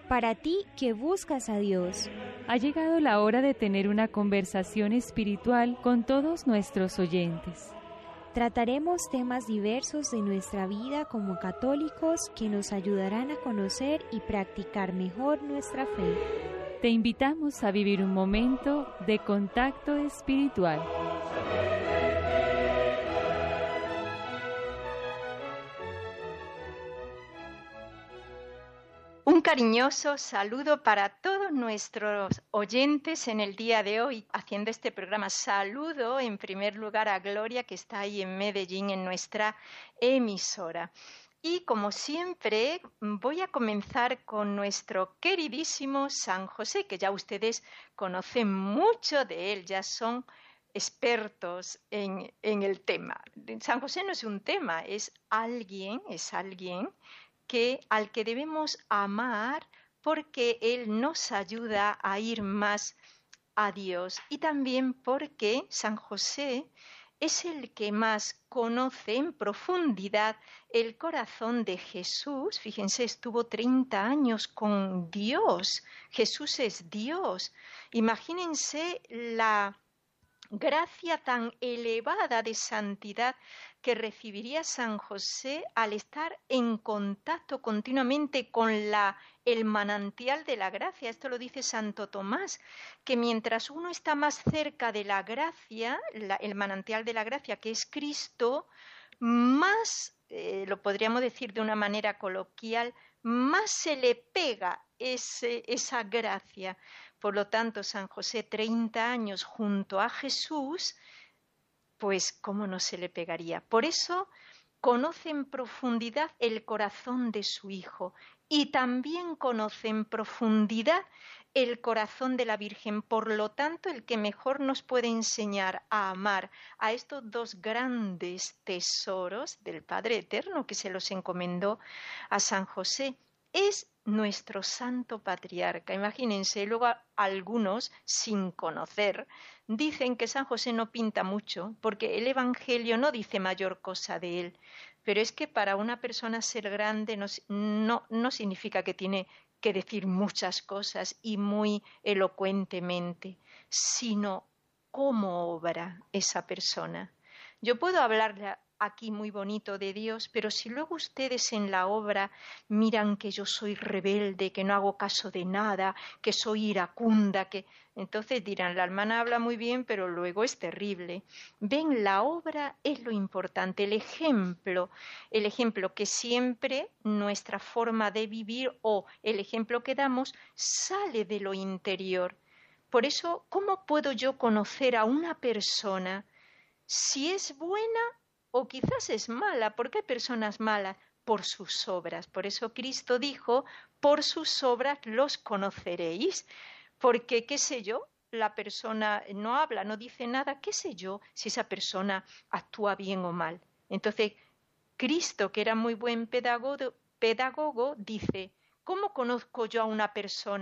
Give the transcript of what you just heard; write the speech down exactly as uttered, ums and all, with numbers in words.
Para ti que buscas a Dios. Ha llegado la hora de tener una conversación espiritual con todos nuestros oyentes. Trataremos temas diversos de nuestra vida como católicos que nos ayudarán a conocer y practicar mejor nuestra fe. Te invitamos a vivir un momento de contacto espiritual. Un cariñoso saludo para todos nuestros oyentes en el día de hoy, haciendo este programa. Saludo en primer lugar a Gloria, que está ahí en Medellín, en nuestra emisora. Y como siempre, voy a comenzar con nuestro queridísimo San José, que ya ustedes conocen mucho de él, ya son expertos en, en el tema. San José no es un tema, es alguien, es alguien que, al que debemos amar porque Él nos ayuda a ir más a Dios, y también porque San José es el que más conoce en profundidad el corazón de Jesús. Fíjense, estuvo treinta años con Dios. Jesús es Dios. Imagínense la gracia tan elevada de santidad que recibiría San José al estar en contacto continuamente con la, el manantial de la gracia. Esto lo dice Santo Tomás, que mientras uno está más cerca de la gracia, la, el manantial de la gracia, que es Cristo, más, eh, lo podríamos decir de una manera coloquial, más se le pega ese, esa gracia. Por lo tanto, San José, treinta años junto a Jesús, pues cómo no se le pegaría. Por eso conoce en profundidad el corazón de su Hijo y también conoce en profundidad el corazón de la Virgen. Por lo tanto, el que mejor nos puede enseñar a amar a estos dos grandes tesoros del Padre Eterno que se los encomendó a San José es nuestro santo patriarca. Imagínense, luego algunos, sin conocer, dicen que San José no pinta mucho porque el Evangelio no dice mayor cosa de él. Pero es que para una persona ser grande no, no, no significa que tiene que decir muchas cosas y muy elocuentemente, sino cómo obra esa persona. Yo puedo hablarle aquí muy bonito de Dios, pero si luego ustedes en la obra miran que yo soy rebelde, que no hago caso de nada, que soy iracunda, que entonces dirán, la hermana habla muy bien, pero luego es terrible. Ven, la obra es lo importante, el ejemplo, el ejemplo que siempre nuestra forma de vivir o el ejemplo que damos sale de lo interior. Por eso, ¿cómo puedo yo conocer a una persona si es buena o quizás es mala? Porque hay personas malas por sus obras. Por eso Cristo dijo, por sus obras los conoceréis. Porque, qué sé yo, la persona no habla, no dice nada, qué sé yo si esa persona actúa bien o mal. Entonces, Cristo, que era muy buen pedagogo, pedagogo dice, ¿cómo conozco yo a una persona